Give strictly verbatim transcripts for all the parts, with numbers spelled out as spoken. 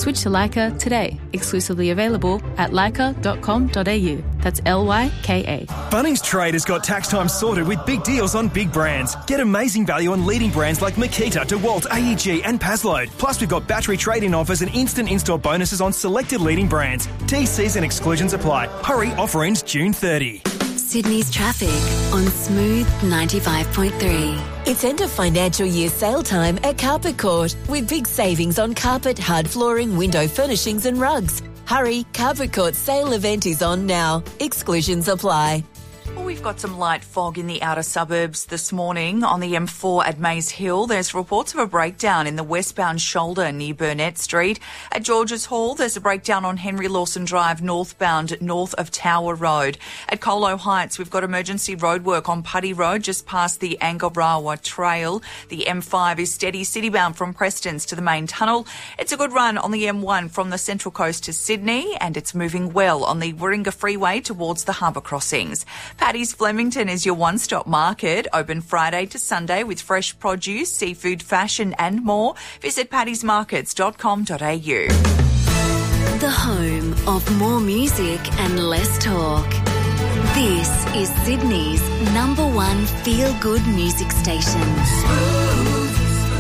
Switch to Leica today. Exclusively available at leica dot com dot a u. That's L Y K A. Bunnings Trade has got tax time sorted with big deals on big brands. Get amazing value on leading brands like Makita, DeWalt, A E G and Pazload. Plus, we've got battery trade-in offers and instant in-store bonuses on selected leading brands. T Cs and exclusions apply. Hurry, offer ends June thirtieth. Sydney's traffic on Smooth ninety-five point three. It's end of financial year sale time at Carpet Court with big savings on carpet, hard flooring, window furnishings and rugs. Hurry, Carpet Court's sale event is on now. Exclusions apply. Well, we've got some light fog in the outer suburbs this morning. On the M four at Maze Hill, there's reports of a breakdown in the westbound shoulder near Burnett Street. At Georges Hall, there's a breakdown on Henry Lawson Drive northbound north of Tower Road. At Colo Heights, we've got emergency roadwork on Putty Road just past the Angarawa Trail. The M five is steady citybound from Prestons to the main tunnel. It's a good run on the M one from the Central Coast to Sydney, and it's moving well on the Warringah Freeway towards the harbour crossings. Paddy's Flemington is your one-stop market, open Friday to Sunday with fresh produce, seafood, fashion and more. Visit paddys markets dot com dot a u. The home of more music and less talk. This is Sydney's number one feel-good music station. Smooth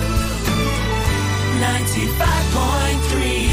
ninety-five point three.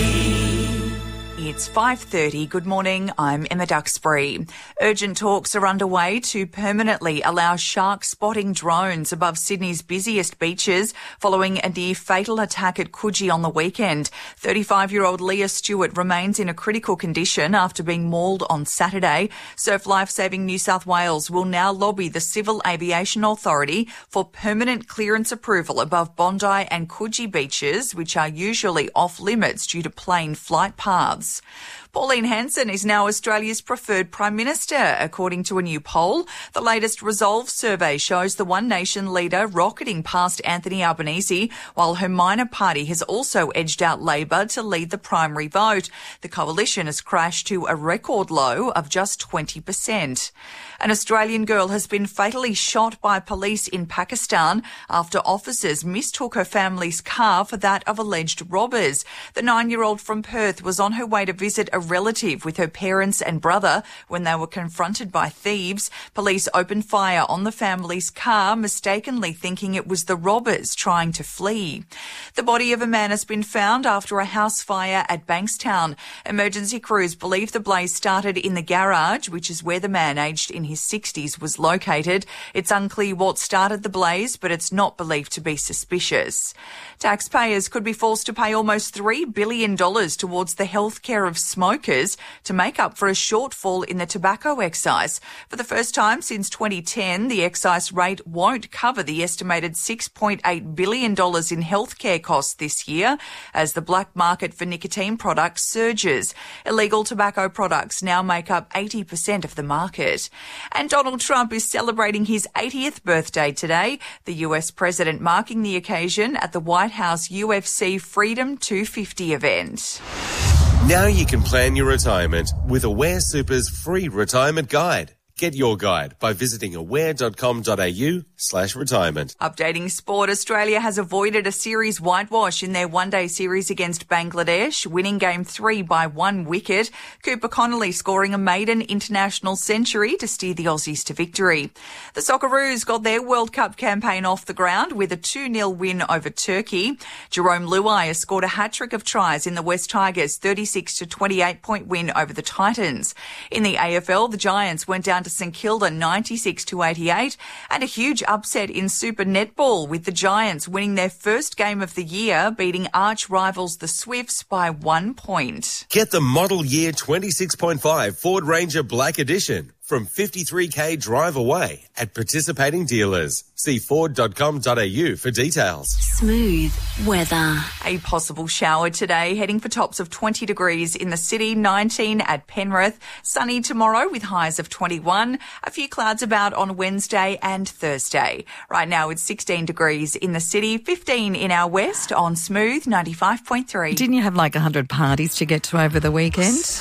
It's five thirty. Good morning. I'm Emma Duxbury. Urgent talks are underway to permanently allow shark spotting drones above Sydney's busiest beaches following a near-fatal attack at Coogee on the weekend. thirty-five-year-old Leah Stewart remains in a critical condition after being mauled on Saturday. Surf Life Saving New South Wales will now lobby the Civil Aviation Authority for permanent clearance approval above Bondi and Coogee beaches, which are usually off-limits due to plane flight paths. Pauline Hanson is now Australia's preferred Prime Minister, according to a new poll. The latest Resolve survey shows the One Nation leader rocketing past Anthony Albanese, while her minor party has also edged out Labor to lead the primary vote. The coalition has crashed to a record low of just twenty percent. An Australian girl has been fatally shot by police in Pakistan after officers mistook her family's car for that of alleged robbers. The nine-year-old from Perth was on her way to visit a relative with her parents and brother when they were confronted by thieves. Police opened fire on the family's car, mistakenly thinking it was the robbers trying to flee. The body of a man has been found after a house fire at Bankstown. Emergency crews believe the blaze started in the garage, which is where the man aged in his sixties was located. It's unclear what started the blaze, but it's not believed to be suspicious. Taxpayers could be forced to pay almost three billion dollars towards the health care of smokers to make up for a shortfall in the tobacco excise. For the first time since twenty ten, the excise rate won't cover the estimated six point eight billion dollars in healthcare costs this year as the black market for nicotine products surges. Illegal tobacco products now make up eighty percent of the market. And Donald Trump is celebrating his eightieth birthday today, the U S president marking the occasion at the White House U F C Freedom two fifty event. Now you can plan your retirement with Aware Super's free retirement guide. Get your guide by visiting aware dot com dot a u slash retirement. Updating sport, Australia has avoided a series whitewash in their one-day series against Bangladesh, winning game three by one wicket. Cooper Connolly scoring a maiden international century to steer the Aussies to victory. The Socceroos got their World Cup campaign off the ground with a two nil win over Turkey. Jerome Luai has scored a hat-trick of tries in the West Tigers' thirty-six to twenty-eight point win over the Titans. In the A F L, the Giants went down to St Kilda ninety-six to eighty-eight, and a huge upset in Super Netball with the Giants winning their first game of the year, beating arch rivals the Swifts by one point. Get the model year twenty-six point five Ford Ranger Black Edition from fifty-three k drive away at participating dealers. See ford dot com dot a u for details. Smooth weather. A possible shower today, heading for tops of twenty degrees in the city, nineteen at Penrith. Sunny tomorrow with highs of twenty-one. A few clouds about on Wednesday and Thursday. Right now it's sixteen degrees in the city, fifteen in our west on Smooth ninety-five point three. Didn't you have like one hundred parties to get to over the weekend? So,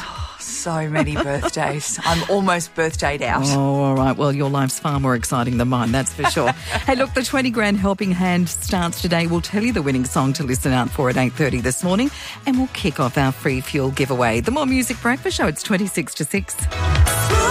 so many birthdays. I'm almost birthdayed out. Oh, all right. Well, your life's far more exciting than mine, that's for sure. Hey, look, the twenty grand helping hand starts today. We'll tell you the winning song to listen out for at eight thirty this morning, and we'll kick off our free fuel giveaway. The More Music Breakfast Show, it's twenty-six to six.